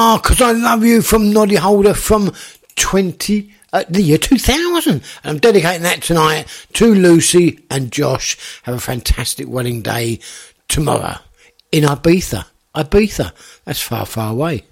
'Cause I Love You from Noddy Holder from the year 2000. And I'm dedicating that tonight to Lucy and Josh. Have a fantastic wedding day tomorrow in Ibiza. That's far, far away.